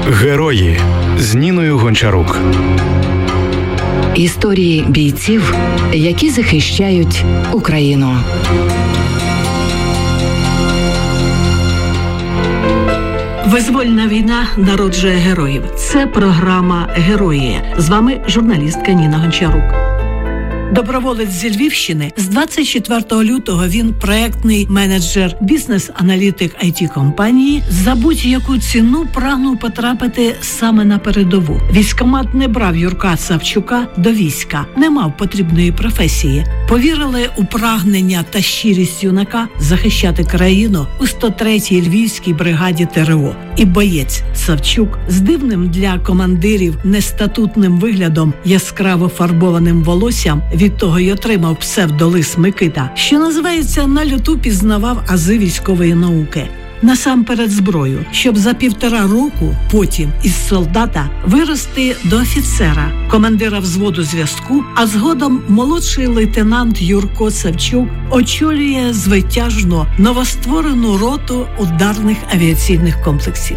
Герої з Ніною Гончарук. Історії бійців, які захищають Україну. Визвольна війна народжує героїв. Це програма «Герої». З вами журналістка Ніна Гончарук. Доброволець зі Львівщини. З 24 лютого він проектний менеджер, бізнес-аналітик IT-компанії. За будь-яку ціну прагнув потрапити саме на передову. Військкомат не брав Юрка Савчука до війська, не мав потрібної професії. Повірили у прагнення та щирість юнака захищати країну у 103-й Львівській бригаді ТРО. І боєць Савчук з дивним для командирів нестатутним виглядом, яскраво фарбованим волоссям, від того й отримав псевдолис Микита, що називається, на люту пізнавав ази військової науки. Насамперед зброю, щоб за 1,5 року потім із солдата вирости до офіцера, командира взводу зв'язку, а згодом молодший лейтенант Юрко Савчук очолює звитяжну новостворену роту ударних авіаційних комплексів.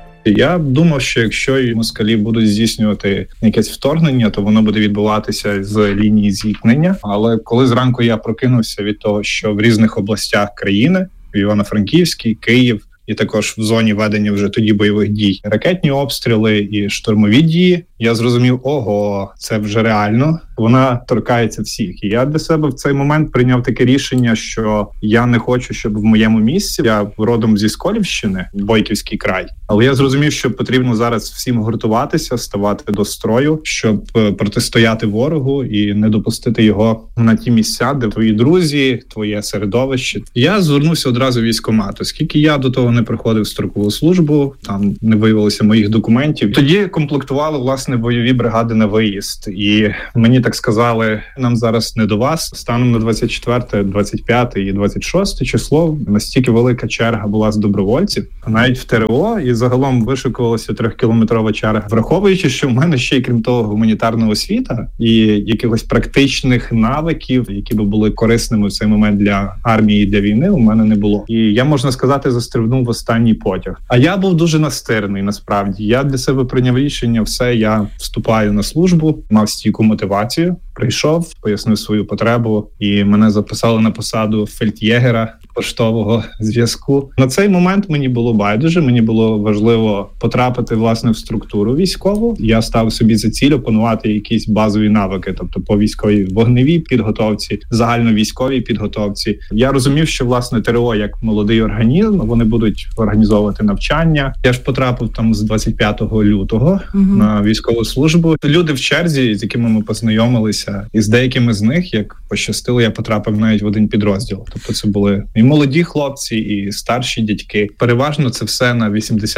Я думав, що якщо і москалі будуть здійснювати якесь вторгнення, то воно буде відбуватися з лінії зіткнення. Але коли зранку я прокинувся від того, що в різних областях країни, в Івано-Франківській, Київ, і також в зоні ведення вже тоді бойових дій, ракетні обстріли і штурмові дії, я зрозумів, ого, це вже реально, вона торкається всіх. І я для себе в цей момент прийняв таке рішення, що я не хочу, щоб в моєму місці, я родом зі Сколівщини, Бойківський край, але я зрозумів, що потрібно зараз всім гуртуватися, ставати до строю, щоб протистояти ворогу і не допустити його на ті місця, де твої друзі, твоє середовище. Я звернувся одразу в військкомат, оскільки я до того не проходив строкову службу, там не виявилося моїх документів. Тоді комплектували, власне, бойові бригади на виїзд. І мені так сказали, нам зараз не до вас. Станом на 24, 25 і 26 число настільки велика черга була з добровольців, навіть в ТРО, і загалом вишикувалася 3-кілометрова черга. Враховуючи, що в мене ще й, крім того, гуманітарна освіта і якихось практичних навиків, які би були корисними в цей момент для армії і для війни, у мене не було. І я, можна сказати, застрибнув в останній потяг. А я був дуже настирний, насправді. Я для себе прийняв рішення, все, я вступаю на службу, мав стійку мотивацію, прийшов, пояснив свою потребу, і мене записали на посаду фельд'єгера поштового зв'язку. На цей момент мені було байдуже, мені було важливо потрапити, власне, в структуру військову. Я став собі за ціль опанувати якісь базові навики, тобто по військовій вогневій підготовці, загальновійськовій підготовці. Я розумів, що, власне, ТРО як молодий організм, вони будуть організовувати навчання. Я ж потрапив там з 25 лютого на військову службу. Люди в черзі, з якими ми познайомилися, і з деякими з них, як пощастило, я потрапив навіть в один підрозділ. Тобто це були і молоді хлопці, і старші дядьки. Переважно це все на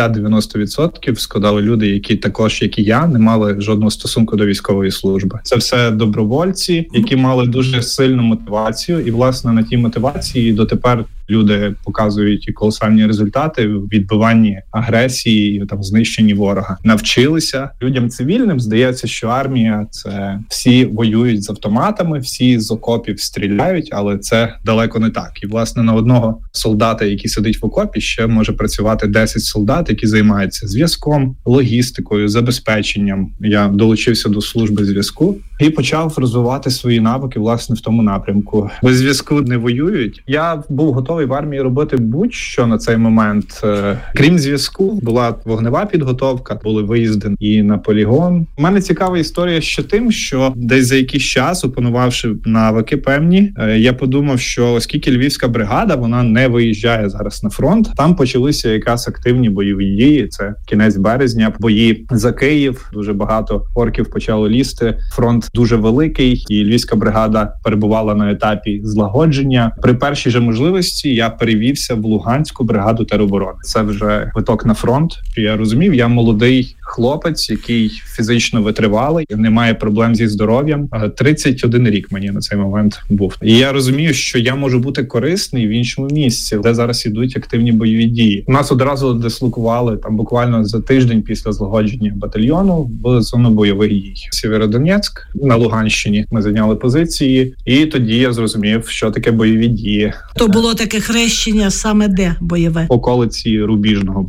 80-90% складали люди, які також, як і я, не мали жодного стосунку до військової служби. Це все добровольці, які мали дуже сильну мотивацію, і, власне, на тій мотивації дотепер люди показують і колосальні результати в відбиванні агресії і там знищенні ворога. Навчилися людям цивільним. Здається, що армія – це всі воюють з автоматами, всі з окопів стріляють, але це далеко не так. І, власне, на одного солдата, який сидить в окопі, ще може працювати 10 солдат, які займаються зв'язком, логістикою, забезпеченням. Я долучився до служби зв'язку і почав розвивати свої навики, власне, в тому напрямку. Без зв'язку не воюють. Я був готовий в армії робити будь-що на цей момент. Крім зв'язку, була вогнева підготовка, були виїзди і на полігон. У мене цікава історія ще тим, що десь за якийсь час, опанувавши навики певні, я подумав, що оскільки Львівська бригада, вона не виїжджає зараз на фронт, там почалися якраз активні бойові дії. Це кінець березня, бої за Київ, дуже багато орків почало лізти. Фронт дуже великий, і Львівська бригада перебувала на етапі злагодження. При першій же можливості я перевівся в Луганську бригаду тероборони. Це вже квиток на фронт. Я розумів, я молодий хлопець, який фізично витривалий, не має проблем зі здоров'ям. 31 рік мені на цей момент був. І я розумію, що я можу бути корисний в іншому місці, де зараз ідуть активні бойові дії. Нас одразу дислокували там буквально за тиждень після злагодження батальйону в зону бойових дій. Сєвєродонецьк на Луганщині. Ми зайняли позиції, і тоді я зрозумів, що таке бойові дії. То було таке хрещення саме де бойове? Околиці Рубіжного були.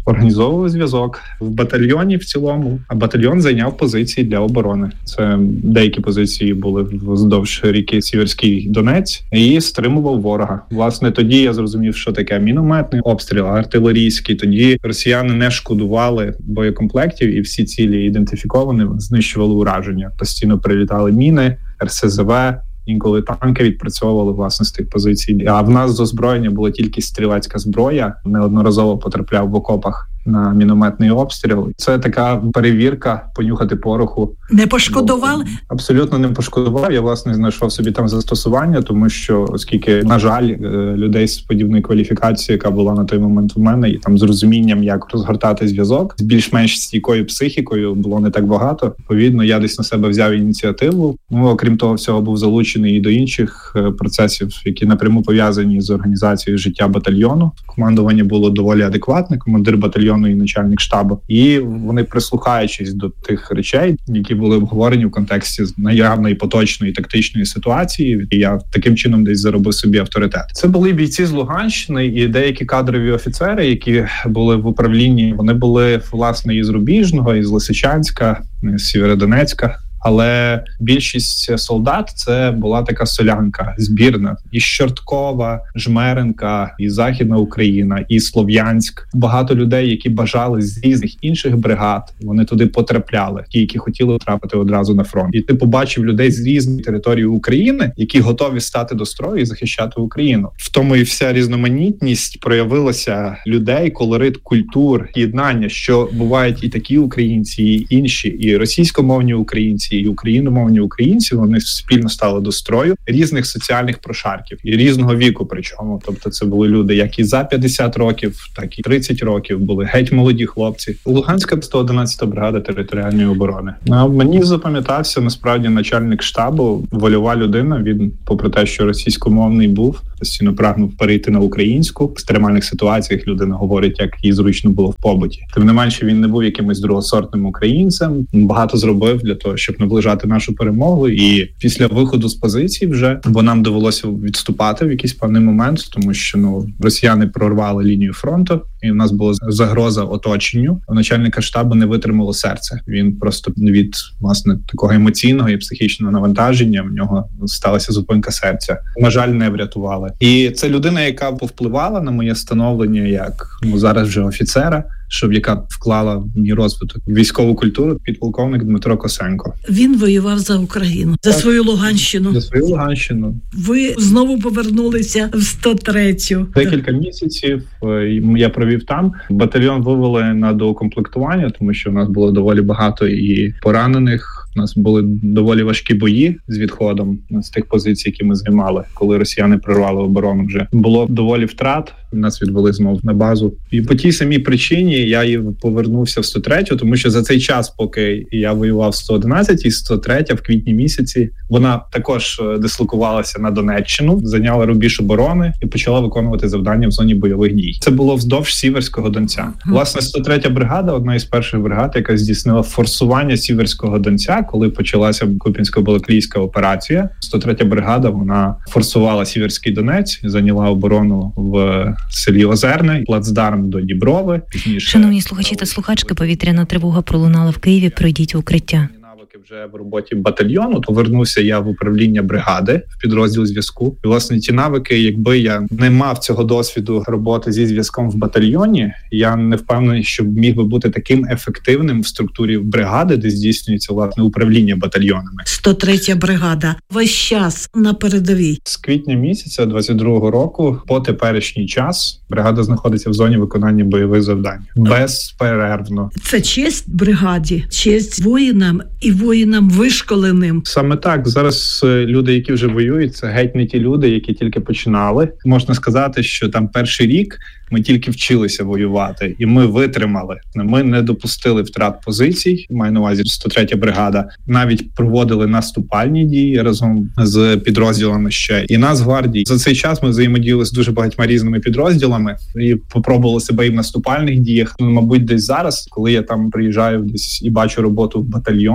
організовували зв'язок в батальйоні в цілому, а батальйон зайняв позиції для оборони. Це деякі позиції були вздовж ріки Сіверський Донець і стримував ворога. Власне, тоді я зрозумів, що таке мінометний обстріл, артилерійський. Тоді росіяни не шкодували боєкомплектів і всі цілі ідентифіковані, знищували ураження. Постійно прилітали міни, РСЗВ, інколи танки відпрацьовували, власне, з тих позицій. А в нас з озброєння була тільки стрілецька зброя. Неодноразово потрапляв в окопах на мінометний обстріл. Це така перевірка, понюхати пороху. Не пошкодували? Абсолютно не пошкодував. Я, власне, знайшов собі там застосування, тому що, оскільки, на жаль, людей з подібною кваліфікацією, яка була на той момент у мене, і там з розумінням, як розгортати зв'язок, з більш-менш стійкою психікою було не так багато. Відповідно, я десь на себе взяв ініціативу. Окрім того всього, був залучений і до інших процесів, які напряму пов'язані з організацією життя батальйону. Командування було доволі адекватне, командир батальйону і начальник штабу. І вони, прислухаючись до тих речей, які були обговорені в контексті наявної поточної тактичної ситуації, я таким чином десь заробив собі авторитет. Це були бійці з Луганщини і деякі кадрові офіцери, які були в управлінні. Вони були, власне, із Рубіжного, із Лисичанська, з Сєвєродонецька. Але більшість солдат – це була така солянка збірна. І Чорткова, Жмеринка, і Західна Україна, і Слов'янськ. Багато людей, які бажали з різних інших бригад, вони туди потрапляли. Ті, які хотіли трапити одразу на фронт. І ти побачив людей з різних територій України, які готові стати до строю і захищати Україну. В тому і вся різноманітність проявилася людей, колорит культур, єднання, що бувають і такі українці, і інші, і російськомовні українці, і україномовні українці, вони спільно стали до строю різних соціальних прошарків і різного віку причому. Тобто це були люди як і за 50 років, так і 30 років, були геть молоді хлопці. Луганська 111-та бригада територіальної оборони. А мені запам'ятався насправді начальник штабу, вольова людина. Він, попри те, що російськомовний був, постійно прагнув перейти на українську. В екстремальних ситуаціях людина говорить, як їй зручно було в побуті. Тим не менше, він не був якимось другосортним українцем. Багато зробив для того, щоб наближати нашу перемогу. І після виходу з позиції вже, бо нам довелося відступати в якийсь певний момент, тому що росіяни прорвали лінію фронту, і в нас була загроза оточенню. У начальника штабу не витримало серце. Він просто від, власне, такого емоційного і психічного навантаження в нього сталася зупинка серця. На жаль, не врятували. І це людина, яка повпливала на моє становлення як зараз вже офіцера, яка вклала в мій розвиток військову культуру, підполковник Дмитро Косенко. Він воював за Україну, за свою Луганщину. За свою Луганщину. Ви знову повернулися в 103-ю. Декілька місяців я провів там. Батальйон вивели на доукомплектування, тому що в нас було доволі багато і поранених. У нас були доволі важкі бої з відходом з тих позицій, які ми займали, коли росіяни прорвали оборону вже. Було доволі втрат, нас відвели знову на базу. І по тій самій причині я і повернувся в 103-ю, тому що за цей час, поки я воював в 111-й, 103-я в квітні місяці, вона також дислокувалася на Донеччину, зайняла рубіж оборони і почала виконувати завдання в зоні бойових дій. Це було вздовж Сіверського Донця. Власне, 103-я бригада, одна із перших бригад, яка здійснила форсування Сіверського Донця, коли почалася Куп'янсько-Балаклійська операція. 103-я бригада, вона форсувала Сіверський Донець, зайняла оборону в селі Озерне, плацдарм до Діброви. Шановні слухачі та слухачки, повітряна тривога пролунала в Києві. Пройдіть в укриття. Вже в роботі батальйону, повернувся я в управління бригади, в підрозділ зв'язку. І, власне, ті навики, якби я не мав цього досвіду роботи зі зв'язком в батальйоні, я не впевнений, що міг би бути таким ефективним в структурі бригади, де здійснюється, власне, управління батальйонами. 103-я бригада. Весь час на передовій. З квітня місяця 22-го року по теперішній час бригада знаходиться в зоні виконання бойових завдань. Безперервно. Це честь бригаді, честь воїнам і воїнам вишколеним. Саме так. Зараз люди, які вже воюють, це геть не ті люди, які тільки починали. Можна сказати, що там перший рік ми тільки вчилися воювати, і ми витримали. Ми не допустили втрат позицій, маю на увазі 103-я бригада. Навіть проводили наступальні дії разом з підрозділами ще. І Нацгвардії. За цей час ми взаємодіяли з дуже багатьма різними підрозділами і попробували себе і в наступальних діях. Мабуть, десь зараз, коли я там приїжджаю десь і бачу роботу в батальйоні,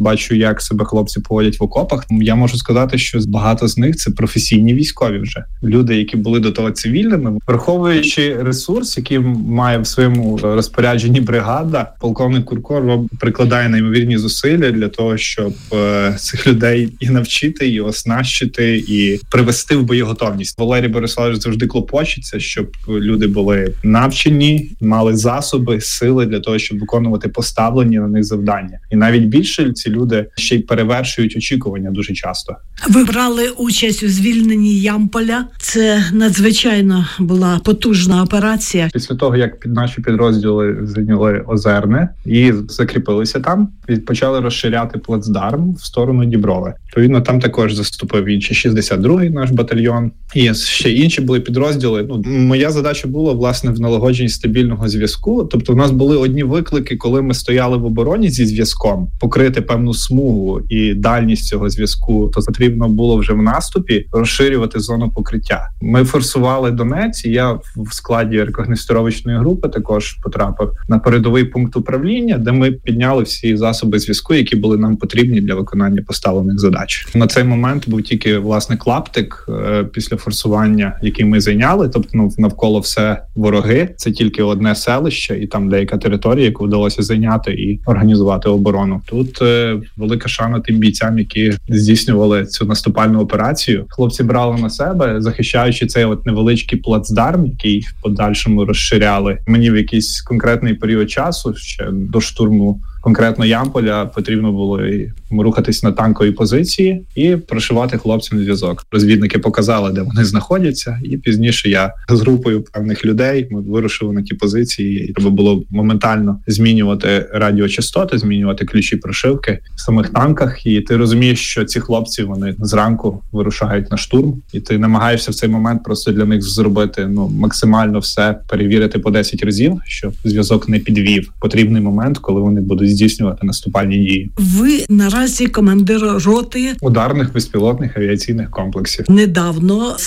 бачу, як себе хлопці поводять в окопах. Я можу сказати, що багато з них – це професійні військові вже. Люди, які були до того цивільними. Враховуючи ресурс, який має в своєму розпорядженні бригада, полковник Курко прикладає неймовірні зусилля для того, щоб цих людей і навчити, і оснащити, і привести в боєготовність. Валерій Бориславович завжди клопочеться, щоб люди були навчені, мали засоби, сили для того, щоб виконувати поставлені на них завдання. І навіть більше ці люди ще й перевершують очікування дуже часто. Ви брали участь у звільненні Ямполя. Це надзвичайно була потужна операція. Після того, як наші підрозділи зайняли Озерне і закріпилися там, почали розширяти плацдарм в сторону Діброви. Відповідно, там також заступив інший 62-й наш батальйон. І ще інші були підрозділи. Моя задача була, власне, в налагодженні стабільного зв'язку. Тобто в нас були одні виклики, коли ми стояли в обороні зі зв'язком, покрити певну смугу і дальність цього зв'язку, то потрібно було вже в наступі розширювати зону покриття. Ми форсували Донець, і я в складі рекогностировочної групи також потрапив на передовий пункт управління, де ми підняли всі засоби зв'язку, які були нам потрібні для виконання поставлених задач. На цей момент був тільки, власне, клаптик після форсування, який ми зайняли, тобто навколо все вороги. Це тільки одне селище і там деяка територія, яку вдалося зайняти і організувати оборону. Тут велика шана тим бійцям, які здійснювали цю наступальну операцію. Хлопці брали на себе, захищаючи цей невеличкий плацдарм, який в подальшому розширяли. Мені в якийсь конкретний період часу, ще до штурму конкретно Ямполя, потрібно було і рухатись на танкові позиції і прошивати хлопцям зв'язок. Розвідники показали, де вони знаходяться, і пізніше я з групою певних людей ми вирушили на ті позиції, і треба було моментально змінювати радіочастоти, змінювати ключі прошивки в самих танках. І ти розумієш, що ці хлопці, вони зранку вирушають на штурм, і ти намагаєшся в цей момент просто для них зробити максимально все, перевірити по 10 разів, щоб зв'язок не підвів. Потрібний момент, коли вони будуть здійснювати наступальні дії. Ви наразі командир роти ударних безпілотних авіаційних комплексів. Недавно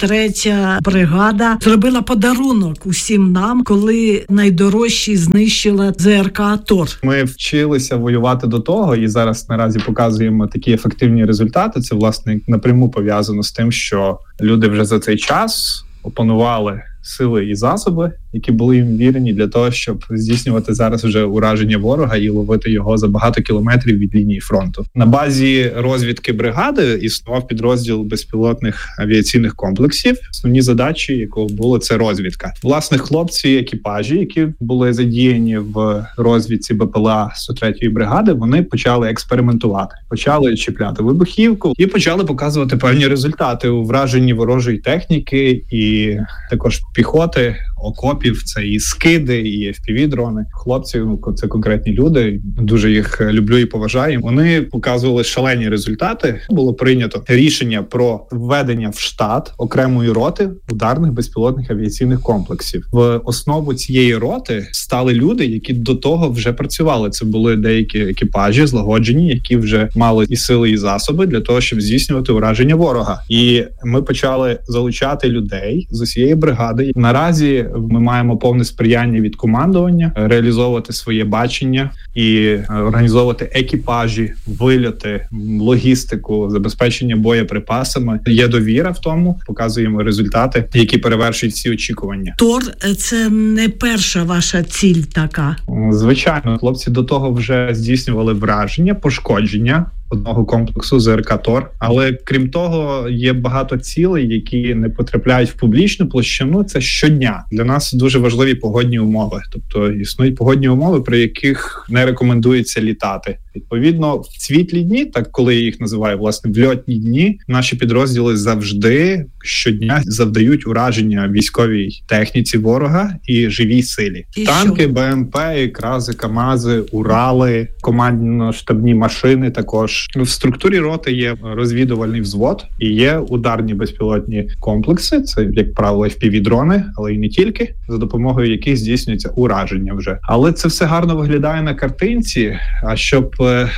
103-я бригада зробила подарунок усім нам, коли найдорожчі знищила ЗРК «Тор». Ми вчилися воювати до того, і зараз наразі показуємо такі ефективні результати. Це, власне, напряму пов'язано з тим, що люди вже за цей час опанували сили і засоби, які були їм вірені для того, щоб здійснювати зараз вже ураження ворога і ловити його за багато кілометрів від лінії фронту. На базі розвідки бригади існував підрозділ безпілотних авіаційних комплексів. Основні задачі, якого було, це розвідка. Власне, хлопці, екіпажі, які були задіяні в розвідці БПЛА 103-ї бригади, вони почали експериментувати. Почали чіпляти вибухівку і почали показувати певні результати у враженні ворожої техніки і також піхоти, окопів, це і скиди, і FPV-дрони. Хлопці, це конкретні люди, дуже їх люблю і поважаю. Вони показували шалені результати. Було прийнято рішення про введення в штат окремої роти ударних безпілотних авіаційних комплексів. В основу цієї роти стали люди, які до того вже працювали. Це були деякі екіпажі злагоджені, які вже мали і сили, і засоби для того, щоб здійснювати ураження ворога. І ми почали залучати людей з усієї бригади. Наразі ми маємо повне сприяння від командування, реалізовувати своє бачення і організовувати екіпажі, вильоти, логістику, забезпечення боєприпасами. Є довіра в тому, показуємо результати, які перевершують всі очікування. Тор – це не перша ваша ціль така? Звичайно, хлопці до того вже здійснювали враження, пошкодження одного комплексу ЗРК «Тор». Але крім того, є багато цілей, які не потрапляють в публічну площину. Це щодня. Для нас дуже важливі погодні умови. Тобто існують погодні умови, при яких не рекомендується літати. Відповідно, в світлі дні, так коли я їх називаю, власне, в льотні дні, наші підрозділи завжди щодня завдають ураження військовій техніці ворога і живій силі. І танки, що? БМП, КАЗи, КАМАЗи, Урали, командно-штабні машини також. В структурі роти є розвідувальний взвод і є ударні безпілотні комплекси. Це, як правило, FPV-дрони, але і не тільки, за допомогою яких здійснюється ураження вже. Але це все гарно виглядає на картинці, а щоб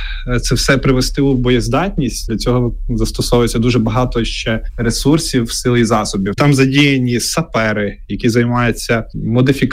це все привести у боєздатність, для цього застосовується дуже багато ще ресурсів, сил і засобів. Там задіяні сапери, які займаються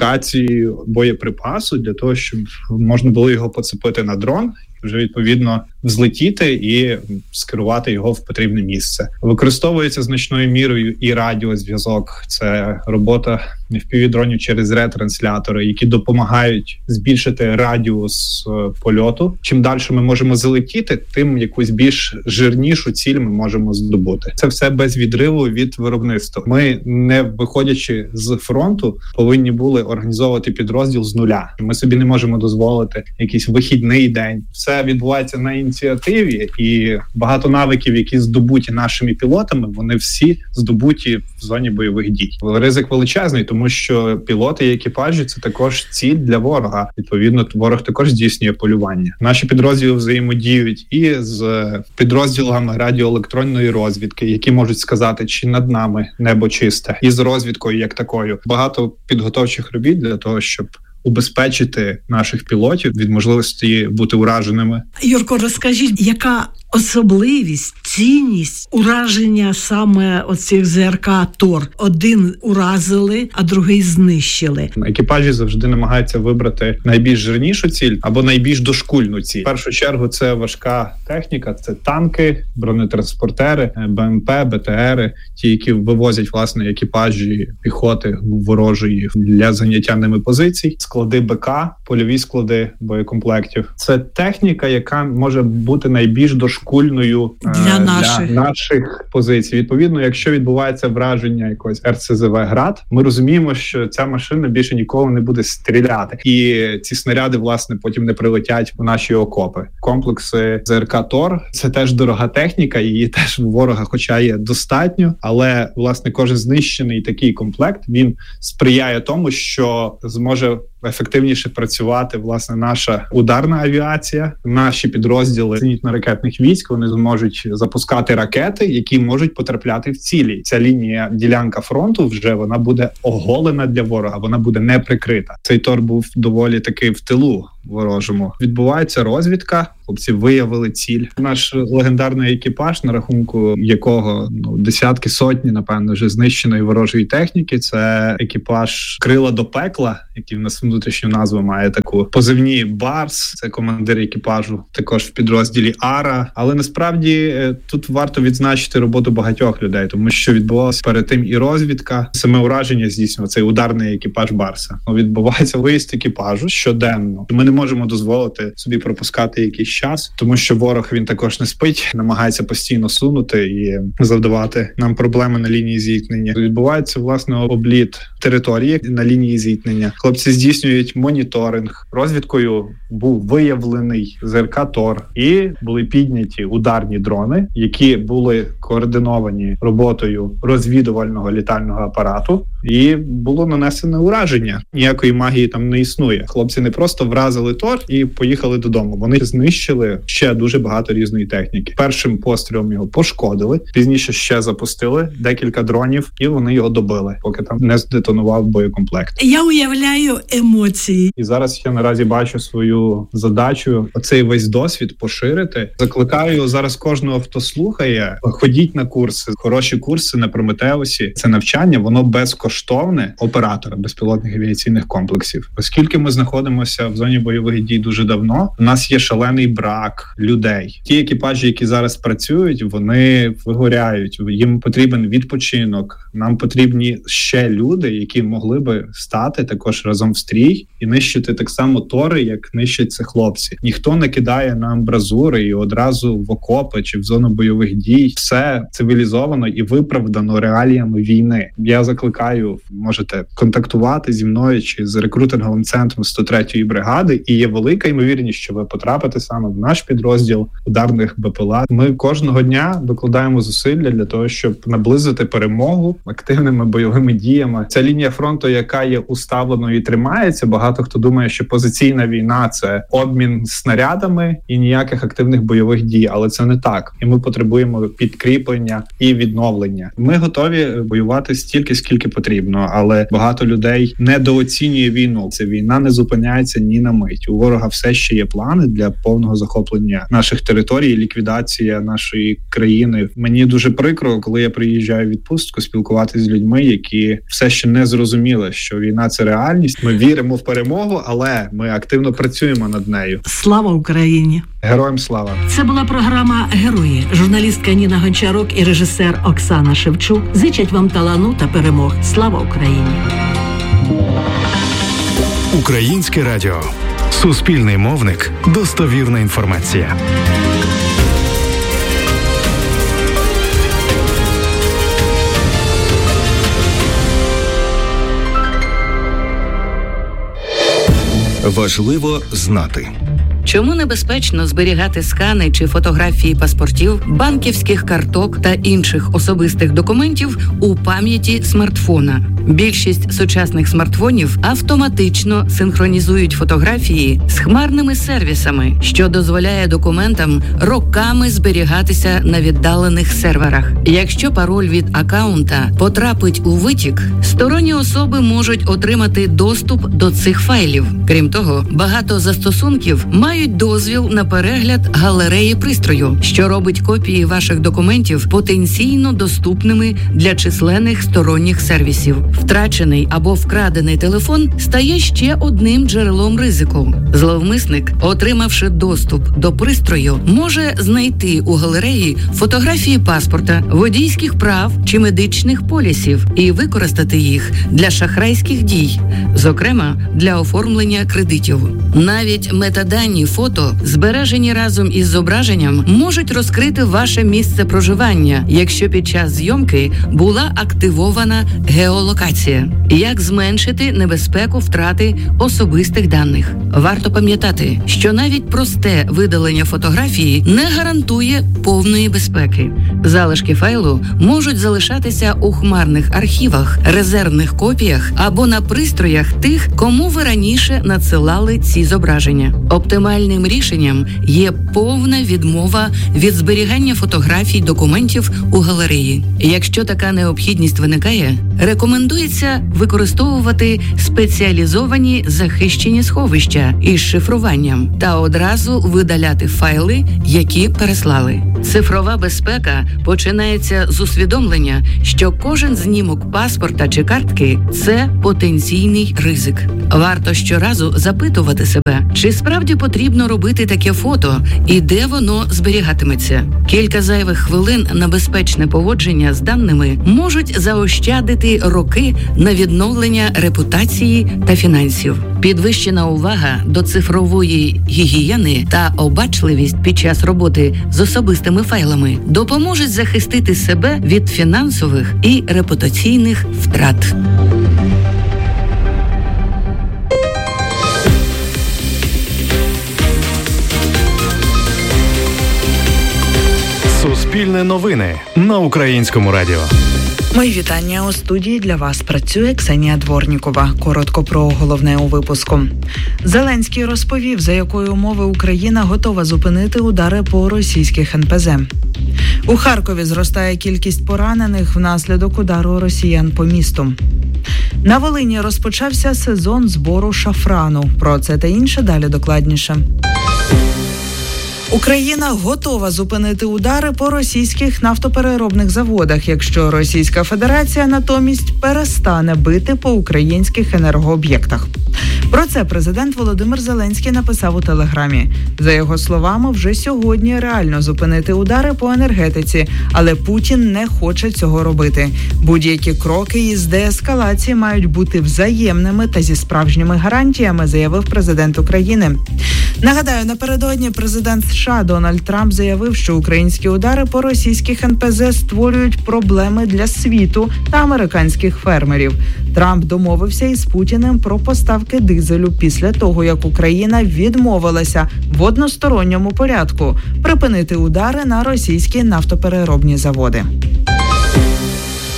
модифікацією боєприпасу для того, щоб можна було його поцепити на дрон, вже відповідно взлетіти і скерувати його в потрібне місце. Використовується значною мірою і радіозв'язок. Це робота FPV-дронів через ретранслятори, які допомагають збільшити радіус польоту. Чим далі ми можемо залетіти, тим якусь більш жирнішу ціль ми можемо здобути. Це все без відриву від виробництва. Ми, не виходячи з фронту, повинні були організовувати підрозділ з нуля. Ми собі не можемо дозволити якийсь вихідний день. Все відбувається на ініціативі, і багато навиків, які здобуті нашими пілотами, вони всі здобуті в зоні бойових дій. Ризик величезний, тому що пілоти і екіпажі – це також ціль для ворога. Відповідно, ворог також здійснює полювання. Наші підрозділи взаємодіють і з підрозділами радіоелектронної розвідки, які можуть сказати, чи над нами небо чисте, і з розвідкою як такою. Багато підготовчих робіт для того, щоб убезпечити наших пілотів від можливості бути ураженими. Юрко, розкажіть, яка особливість, цінність ураження саме оцих ЗРК ТОР? Один уразили, а другий знищили. Екіпажі завжди намагаються вибрати найбільш жирнішу ціль або найбільш дошкульну ціль. В першу чергу це важка техніка, це танки, бронетранспортери, БМП, БТРи, ті, які вивозять, власне, екіпажі піхоти ворожої для заняття ними позицій, склади БК, польові склади боєкомплектів. Це техніка, яка може бути найбільш дошкульною для наших позицій. Відповідно, якщо відбувається враження якогось РСЗВ «Град», ми розуміємо, що ця машина більше ніколи не буде стріляти. І ці снаряди, власне, потім не прилетять в наші окопи. Комплекси ЗРК «Тор» – це теж дорога техніка, її теж у ворога хоча є достатньо, але, власне, кожен знищений такий комплект, він сприяє тому, що зможе ефективніше працювати, власне, наша ударна авіація, наші підрозділи зенітно-ракетних військ, вони зможуть запускати ракети, які можуть потрапляти в цілі. Ця лінія, ділянка фронту вже вона буде оголена для ворога, вона буде не прикрита. Цей ТОР був доволі таки в тилу ворожому. Відбувається розвідка, хлопці виявили ціль. Наш легендарний екіпаж, на рахунку якого десятки, сотні, напевно, вже знищеної ворожої техніки, це екіпаж «Крила до пекла», який в нас внутрішню назву має таку. Позивні «Барс», це командир екіпажу, також в підрозділі «Ара». Але насправді тут варто відзначити роботу багатьох людей, тому що відбувалося перед тим і розвідка, саме ураження здійснював цей ударний екіпаж «Барса». Відбувається виїзд екіпажу щоденно. Ми не можемо дозволити собі пропускати якийсь час, тому що ворог, він також не спить, намагається постійно сунути і завдавати нам проблеми на лінії зіткнення. Відбувається, власне, обліт території на лінії зіткнення. Хлопці здійснюють моніторинг. Розвідкою був виявлений ЗРК «Тор» і були підняті ударні дрони, які були координовані роботою розвідувального літального апарату, і було нанесене ураження. Ніякої магії там не існує. Хлопці не просто вразили ТОР і поїхали додому. Вони знищили ще дуже багато різної техніки. Першим пострілом його пошкодили, пізніше ще запустили декілька дронів, і вони його добили, поки там не здетонував боєкомплект. Я уявляю емоції. І зараз я наразі бачу свою задачу оцей весь досвід поширити. Закликаю зараз кожного, хто слухає, ходіть на курси. Хороші курси на Прометеусі. Це навчання, воно безкоштовне оператора безпілотних авіаційних комплексів. Оскільки ми знаходимося в зоні бойових дій дуже давно, у нас є шалений брак людей. Ті екіпажі, які зараз працюють, вони вигоряють. Їм потрібен відпочинок. Нам потрібні ще люди, які могли би стати також разом в стрій і нищити так само тори, як нищать це хлопці. Ніхто не кидає на амбразури і одразу в окопи чи в зону бойових дій. Все цивілізовано і виправдано реаліями війни. Я закликаю, можете контактувати зі мною чи з рекрутинговим центром 103-ї бригади, і є велика ймовірність, що ви потрапите саме в наш підрозділ ударних БПЛА. Ми кожного дня докладаємо зусилля для того, щоб наблизити перемогу активними бойовими діями. Ця лінія фронту, яка є уставленою і тримається, багато хто думає, що позиційна війна – це обмін снарядами і ніяких активних бойових дій, але це не так. І ми потребуємо підкріплення і відновлення. Ми готові воювати стільки, скільки потрібно, але багато людей недооцінює війну. Ця війна не зупиняється ні на мить. У ворога все ще є плани для повного повного захоплення наших територій, ліквідація нашої країни. Мені дуже прикро, коли я приїжджаю в відпустку, спілкуватися з людьми, які все ще не зрозуміли, що війна – це реальність. Ми віримо в перемогу, але ми активно працюємо над нею. Слава Україні! Героям слава! Це була програма «Герої». Журналістка Ніна Гончарук і режисер Оксана Шевчук зичать вам талану та перемог. Слава Україні! Українське радіо. Суспільний мовник. Достовірна інформація. Важливо знати. Чому небезпечно зберігати скани чи фотографії паспортів, банківських карток та інших особистих документів у пам'яті смартфона? Більшість сучасних смартфонів автоматично синхронізують фотографії з хмарними сервісами, що дозволяє документам роками зберігатися на віддалених серверах. Якщо пароль від акаунта потрапить у витік, сторонні особи можуть отримати доступ до цих файлів. Крім того, багато застосунків мають дозвіл на перегляд галереї пристрою, що робить копії ваших документів потенційно доступними для численних сторонніх сервісів. Втрачений або вкрадений телефон стає ще одним джерелом ризику. Зловмисник, отримавши доступ до пристрою, може знайти у галереї фотографії паспорта, водійських прав чи медичних полісів і використати їх для шахрайських дій, зокрема для оформлення кредитів. Навіть метадані фото, збережені разом із зображенням, можуть розкрити ваше місце проживання, якщо під час зйомки була активована геолокація. Як зменшити небезпеку втрати особистих даних? Варто пам'ятати, що навіть просте видалення фотографії не гарантує повної безпеки. Залишки файлу можуть залишатися у хмарних архівах, резервних копіях або на пристроях тих, кому ви раніше надсилали ці зображення. Оптимальним рішенням є повна відмова від зберігання фотографій документів у галереї. Якщо така необхідність виникає, рекомендується використовувати спеціалізовані захищені сховища із шифруванням та одразу видаляти файли, які переслали. Цифрова безпека починається з усвідомлення, що кожен знімок паспорта чи картки – це потенційний ризик. Варто щоразу запитувати себе, чи справді потрібно робити таке фото і де воно зберігатиметься. Кілька зайвих хвилин на безпечне поводження з даними можуть заощадити роки на відновлення репутації та фінансів. Підвищена увага до цифрової гігієни та обачливість під час роботи з особистими файлами допоможуть захистити себе від фінансових і репутаційних втрат. Суспільне новини на Українському радіо. Мої вітання. У студії для вас працює Ксенія Дворнікова. Коротко про головне у випуску. Зеленський розповів, за якої умови Україна готова зупинити удари по російських НПЗ. У Харкові зростає кількість поранених внаслідок удару росіян по місту. На Волині розпочався сезон збору шафрану. Про це та інше далі докладніше. Україна готова зупинити удари по російських нафтопереробних заводах, якщо Російська Федерація натомість перестане бити по українських енергооб'єктах. Про це президент Володимир Зеленський написав у Телеграмі. За його словами, вже сьогодні реально зупинити удари по енергетиці, але Путін не хоче цього робити. Будь-які кроки із деескалації мають бути взаємними та зі справжніми гарантіями, заявив президент України. Нагадаю, напередодні президент США Дональд Трамп заявив, що українські удари по російських НПЗ створюють проблеми для світу та американських фермерів. Трамп домовився із Путіним про поставки дизелю після того, як Україна відмовилася в односторонньому порядку припинити удари на російські нафтопереробні заводи.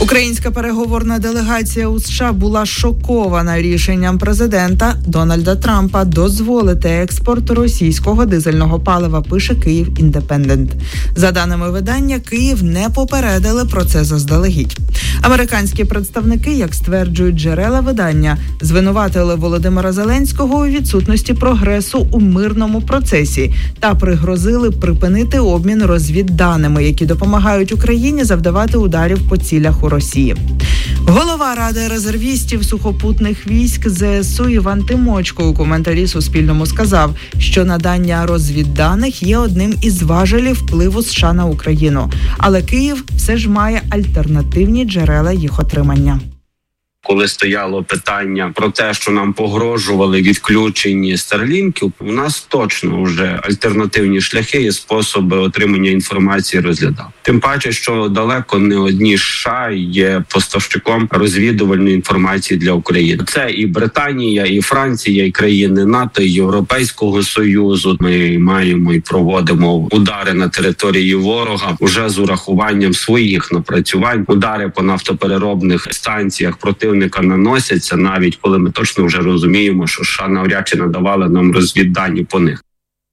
Українська переговорна делегація у США була шокована рішенням президента Дональда Трампа дозволити експорт російського дизельного палива, пише Київ Індепендент. За даними видання, Київ не попередили про це заздалегідь. Американські представники, як стверджують джерела видання, звинуватили Володимира Зеленського у відсутності прогресу у мирному процесі та пригрозили припинити обмін розвідданими, які допомагають Україні завдавати ударів по цілях у Росії. Голова Ради резервістів сухопутних військ ЗСУ Іван Тимочко у коментарі Суспільному сказав, що надання розвідданих є одним із важелів впливу США на Україну. Але Київ все ж має альтернативні джерела їх отримання. Коли стояло питання про те, що нам погрожували відключені старлінків, у нас точно вже альтернативні шляхи і способи отримання інформації розглядав. Тим паче, що далеко не одні США є поставщиком розвідувальної інформації для України. Це і Британія, і Франція, і країни НАТО, і Європейського Союзу. Ми маємо і проводимо удари на території ворога уже з урахуванням своїх напрацювань. Удари по нафтопереробних станціях противника наносяться, навіть коли ми точно вже розуміємо, що США навряд чи надавали нам розвіддані по них.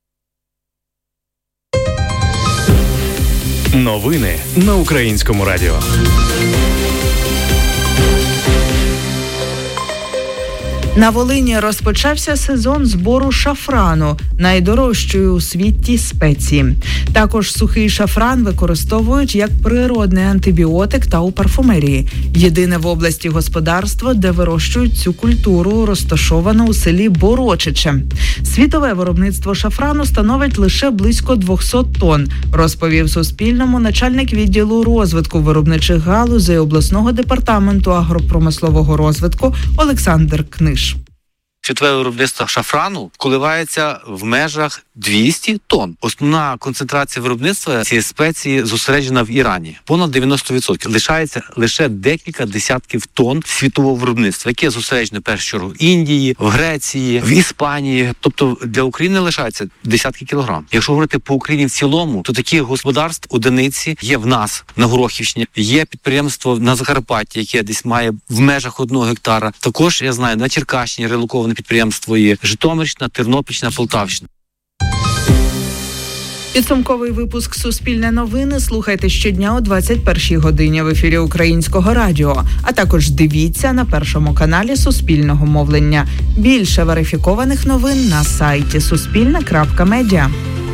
Новини на Українському радіо. На Волині розпочався сезон збору шафрану, найдорожчої у світі спеції. Також сухий шафран використовують як природний антибіотик та у парфумерії. Єдине в області господарство, де вирощують цю культуру, розташовано у селі Борочиче. Світове виробництво шафрану становить лише близько 200 тонн, розповів Суспільному начальник відділу розвитку виробничих галузей обласного департаменту агропромислового розвитку Олександр Книж. Світове виробництво шафрану коливається в межах 200 тонн. Основна концентрація виробництва цієї спеції зосереджена в Ірані. Понад 90%. Лишається лише декілька десятків тонн світового виробництва, яке зосереджено в першу чергу в Індії, в Греції, в Іспанії. Тобто для України лишається десятки кілограм. Якщо говорити по Україні в цілому, то таких господарств одиниці є в нас на Горохівщині, є підприємство на Закарпатті, яке десь має в межах 1 гектара. Також, я знаю, на Черкащині релоковане підприємство є, Житомирщина, Тернопільщина, Полтавщина. Підсумковий випуск «Суспільне новини» слухайте щодня о 21-й годині в ефірі Українського радіо, а також дивіться на Першому каналі Суспільного мовлення. Більше верифікованих новин на сайті suspilne.media.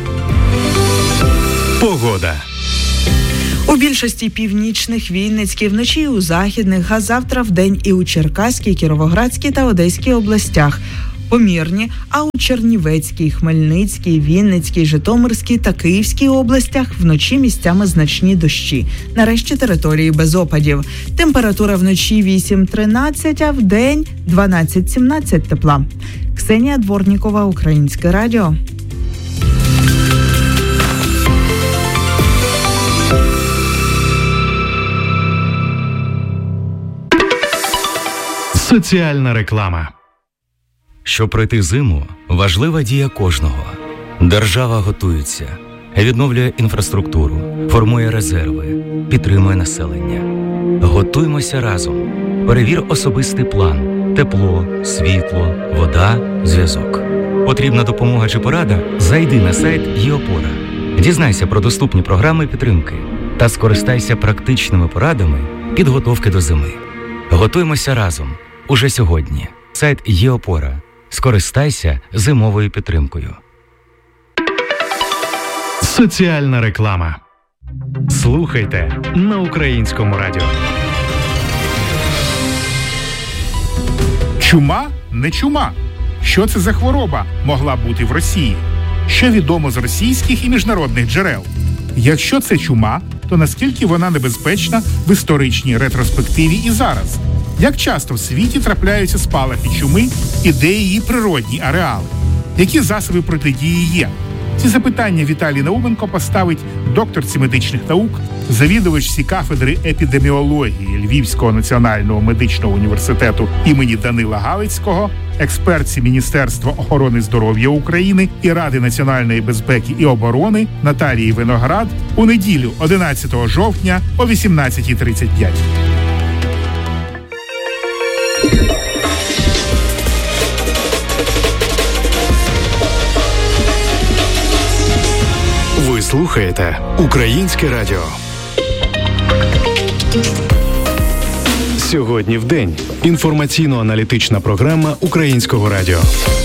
Погода. У більшості північних, Вінницькій, вночі і у західних, а завтра вдень і у Черкаській, Кіровоградській та Одеській областях. Помірні, а у Чернівецькій, Хмельницькій, Вінницькій, Житомирській та Київській областях вночі місцями значні дощі. Нарешті території без опадів. Температура вночі 8-13, а вдень 12-17 тепла. Ксенія Дворнікова, Українське радіо. Соціальна реклама. Щоб пройти зиму, важлива дія кожного. Держава готується, відновлює інфраструктуру, формує резерви, підтримує населення. Готуймося разом. Перевір особистий план. Тепло, світло, вода, зв'язок. Потрібна допомога чи порада? Зайди на сайт ЄОПОРА. Дізнайся про доступні програми підтримки та скористайся практичними порадами підготовки до зими. Готуймося разом. Уже сьогодні. Сайт ЄОПОРА. Скористайся зимовою підтримкою. Соціальна реклама. Слухайте на Українському радіо. Чума не чума. Що це за хвороба могла бути в Росії? Що відомо з російських і міжнародних джерел? Якщо це чума, то наскільки вона небезпечна в історичній ретроспективі і зараз? Як часто в світі трапляються спалахи чуми і де її природні ареали? Які засоби протидії є? Ці запитання Віталій Науменко поставить докторці медичних наук, завідувачці кафедри епідеміології Львівського національного медичного університету імені Данила Галицького, експертці Міністерства охорони здоров'я України і Ради національної безпеки і оборони Наталії Виноград у неділю 11 жовтня о 18:35. слухаєте Українське радіо. Сьогодні в день. Інформаційно-аналітична програма Українського радіо.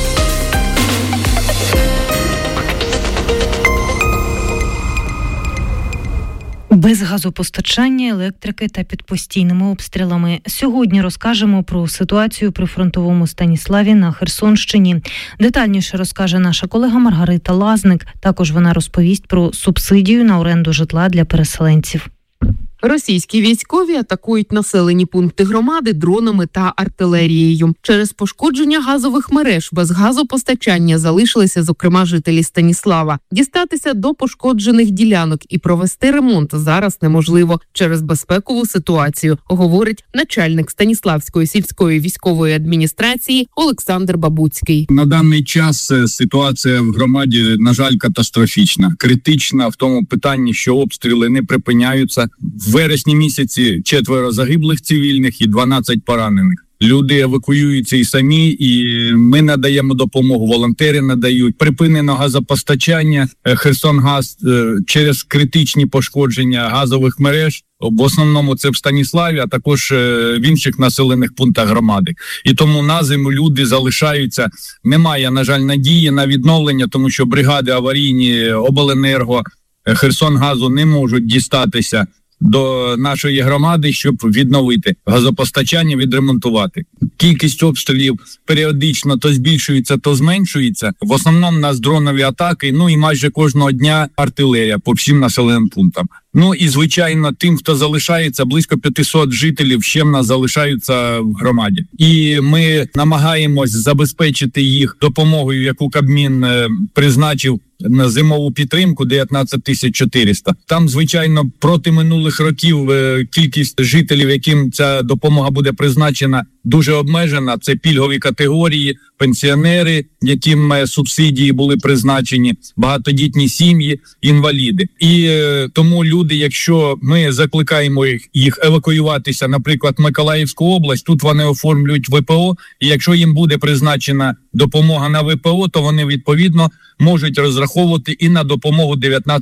Без газопостачання, електрики та під постійними обстрілами. Сьогодні розкажемо про ситуацію при фронтовому Станіславі на Херсонщині. Детальніше розкаже наша колега Маргарита Лазник. Також вона розповість про субсидію на оренду житла для переселенців. Російські військові атакують населені пункти громади дронами та артилерією. Через пошкодження газових мереж без газопостачання залишилися, зокрема, жителі Станіслава. Дістатися до пошкоджених ділянок і провести ремонт зараз неможливо через безпекову ситуацію, говорить начальник Станіславської сільської військової адміністрації Олександр Бабуцький. На даний час ситуація в громаді, на жаль, катастрофічна. Критична в тому питанні, що обстріли не припиняються. В вересні місяці 4 загиблих цивільних і 12 поранених. Люди евакуюються і самі, і ми надаємо допомогу, волонтери надають. Припинено газопостачання, Херсонгаз через критичні пошкодження газових мереж. В основному це в Станіславі, а також в інших населених пунктах громади. І тому на зиму люди залишаються. Немає, на жаль, надії на відновлення, тому що бригади аварійні, обленерго, Херсонгазу не можуть дістатися до нашої громади, щоб відновити газопостачання, відремонтувати. Кількість обстрілів періодично то збільшується, то зменшується. В основному у нас дронові атаки, і майже кожного дня артилерія по всім населеним пунктам. І, звичайно, тим, хто залишається, близько 500 жителів ще в нас залишаються в громаді. І ми намагаємось забезпечити їх допомогою, яку Кабмін призначив на зимову підтримку 19 400. Там, звичайно, проти минулих років кількість жителів, яким ця допомога буде призначена, дуже обмежена. Це пільгові категорії, пенсіонери, яким субсидії були призначені, багатодітні сім'ї, інваліди. І тому люди, якщо ми закликаємо їх евакуюватися, наприклад, в Миколаївську область, тут вони оформлюють ВПО, і якщо їм буде призначена допомога на ВПО, то вони, відповідно, можуть розраховувати і на допомогу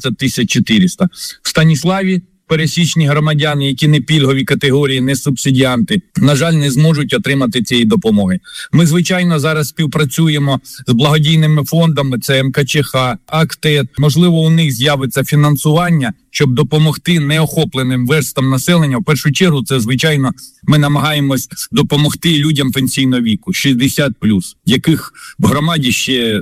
19 400. В Станіславі пересічні громадяни, які не пільгові категорії, не субсидіанти, на жаль, не зможуть отримати цієї допомоги. Ми, звичайно, зараз співпрацюємо з благодійними фондами, це МКЧХ, АКТЕД. Можливо, у них з'явиться фінансування, щоб допомогти неохопленим верстам населення. В першу чергу, це, звичайно, ми намагаємось допомогти людям пенсійного віку, 60+, яких в громаді ще